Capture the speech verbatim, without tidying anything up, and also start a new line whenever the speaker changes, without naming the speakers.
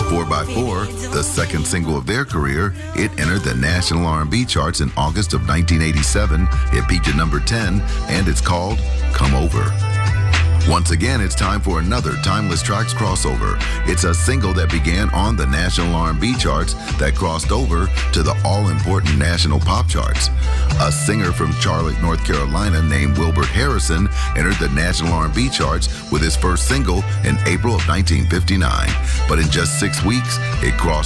four by four, the second single of their career, it entered the national R and B charts in August of nineteen eighty-seven. It peaked at number ten, and it's called Come Over. Once again, it's time for another Timeless Tracks crossover. It's a single that began on the national R and B charts that crossed over to the all-important national pop charts. A singer from Charlotte, North Carolina named Wilbert Harrison entered the national R and B charts with his first single in April of nineteen fifty-nine. But in just six weeks, it crossed